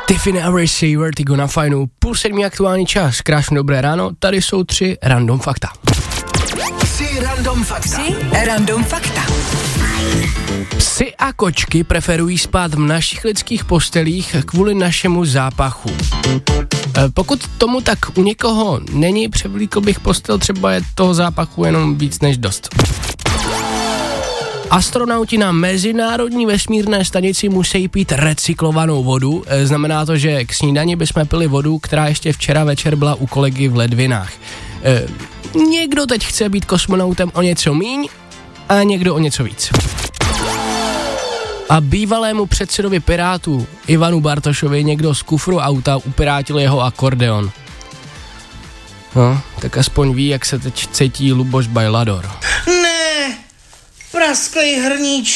Tiffany a Racy, Vertigo na fajnu, 6:30 aktuální čas, krásně dobré ráno, tady jsou 3 random fakta. 3 random fakta. 3 random fakta. Psy a kočky preferují spát v našich lidských postelích kvůli našemu zápachu. Pokud tomu tak u někoho není, převlíkl bych postel, třeba je toho zápachu jenom víc než dost. Astronauti na mezinárodní vesmírné stanici musí pít recyklovanou vodu. Znamená to, že k snídani bychom pili vodu, která ještě včera večer byla u kolegy v ledvinách. Někdo teď chce být kosmonautem o něco míň a někdo o něco víc. A bývalému předsedovi Pirátů Ivanu Bartošovi někdo z kufru auta upirátil jeho akordeon. No, tak aspoň ví, jak se teď cítí Luboš Bajlador. Ne, prasklej hrníček.